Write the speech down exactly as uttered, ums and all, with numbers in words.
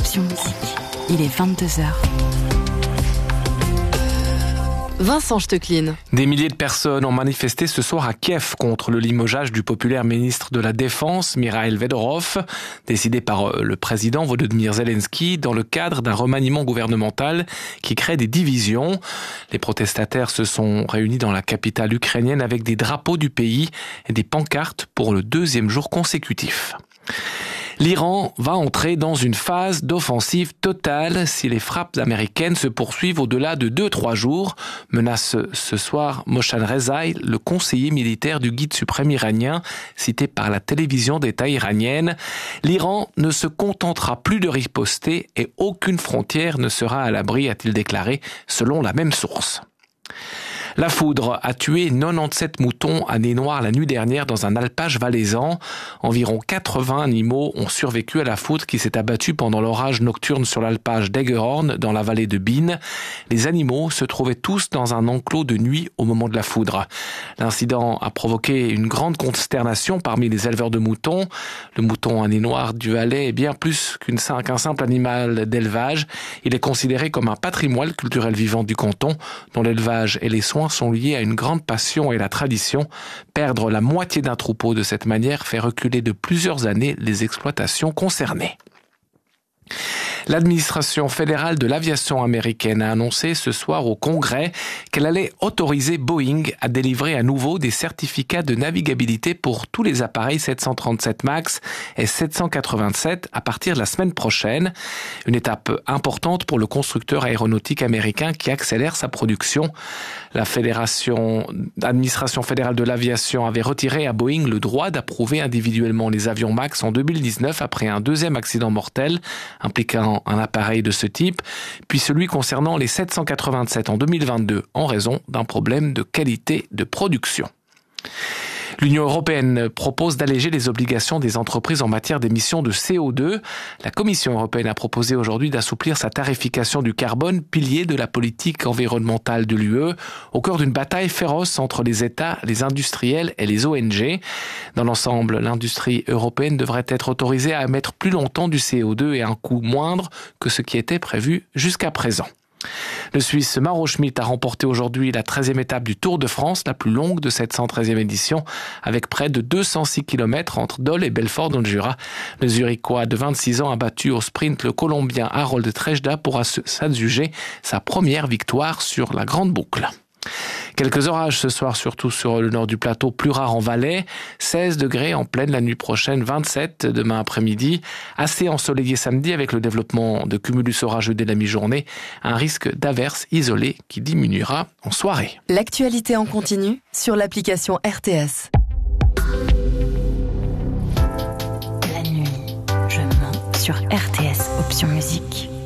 Option Musique. Il est vingt-deux heures. Vincent Stecklin. Des milliers de personnes ont manifesté ce soir à Kiev contre le limogeage du populaire ministre de la Défense, Mikhail Fedorov, décidé par le président Volodymyr Zelensky dans le cadre d'un remaniement gouvernemental qui crée des divisions. Les protestataires se sont réunis dans la capitale ukrainienne avec des drapeaux du pays et des pancartes pour le deuxième jour consécutif. L'Iran va entrer dans une phase d'offensive totale si les frappes américaines se poursuivent au-delà de deux à trois jours, menace ce soir Mohsen Rezaei, le conseiller militaire du guide suprême iranien, cité par la télévision d'État iranienne. L'Iran ne se contentera plus de riposter et aucune frontière ne sera à l'abri, a-t-il déclaré, selon la même source. La foudre a tué quatre-vingt-dix-sept moutons à nez noir la nuit dernière dans un alpage valaisan. Environ quatre-vingts animaux ont survécu à la foudre qui s'est abattue pendant l'orage nocturne sur l'alpage d'Eggerhorn dans la vallée de Bine. Les animaux se trouvaient tous dans un enclos de nuit au moment de la foudre. L'incident a provoqué une grande consternation parmi les éleveurs de moutons. Le mouton à nez noir du Valais est bien plus qu'un simple animal d'élevage. Il est considéré comme un patrimoine culturel vivant du canton dont l'élevage et les soins sont liés à une grande passion et la tradition. Perdre la moitié d'un troupeau de cette manière fait reculer de plusieurs années les exploitations concernées. L'administration fédérale de l'aviation américaine a annoncé ce soir au Congrès qu'elle allait autoriser Boeing à délivrer à nouveau des certificats de navigabilité pour tous les appareils sept cent trente-sept MAX et sept cent quatre-vingt-sept à partir de la semaine prochaine. Une étape importante pour le constructeur aéronautique américain qui accélère sa production. La fédération, l'administration fédérale de l'aviation avait retiré à Boeing le droit d'approuver individuellement les avions MAX en deux mille dix-neuf après un deuxième accident mortel impliquant un appareil de ce type, puis celui concernant les sept cent quatre-vingt-sept en deux mille vingt-deux en raison d'un problème de qualité de production. L'Union européenne propose d'alléger les obligations des entreprises en matière d'émissions de C O deux. La Commission européenne a proposé aujourd'hui d'assouplir sa tarification du carbone, pilier de la politique environnementale de l'U E, au cœur d'une bataille féroce entre les États, les industriels et les O N G. Dans l'ensemble, l'industrie européenne devrait être autorisée à émettre plus longtemps du C O deux et à un coût moindre que ce qui était prévu jusqu'à présent. Le Suisse Mauro Schmid a remporté aujourd'hui la treizième étape du Tour de France, la plus longue de cette cent treizième édition, avec près de deux cent six kilomètres entre Dole et Belfort dans le Jura. Le Zurichois de vingt-six ans a battu au sprint le Colombien Harold Trejda pour s'adjuger sa première victoire sur la grande boucle. Quelques orages ce soir, surtout sur le nord du plateau, plus rare en Valais. seize degrés en pleine la nuit prochaine, vingt-sept demain après-midi. Assez ensoleillé samedi avec le développement de cumulus orageux dès la mi-journée. Un risque d'averse isolé qui diminuera en soirée. L'actualité en continu sur l'application R T S. La nuit, je mens sur R T S Option Musique.